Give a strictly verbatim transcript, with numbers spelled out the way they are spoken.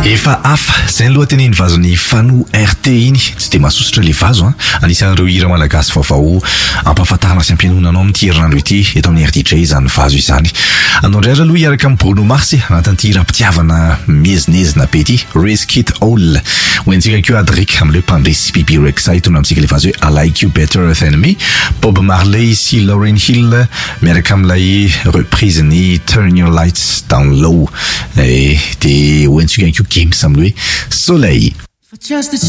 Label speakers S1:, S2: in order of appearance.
S1: Efa afa zay ny lohateniny vazony fano R T iny tsy de mahasosotra le vazo a anisan'ireo hira malagasy vaovao ampahafantarana sy ampianonanao amin'ity herinandro ity eto amin'ny R D J zany vazo izany. Andao indray aloha iaraka amin'ny Bruno Mars anatin'ity raha-pitiavana mihezinezina be ity Risk It All hoentsika keo Adric amin'ilay mpandresy Bibi Rexa hitona amintsika le vazo hoe I Like You Better Than Me. Bob Marley sy Lauryn Hill miaraka amin'ilay reprise ny Turn Your Lights Down Low e, de hoentsika keo Gims amin'ilay hoe Soleil.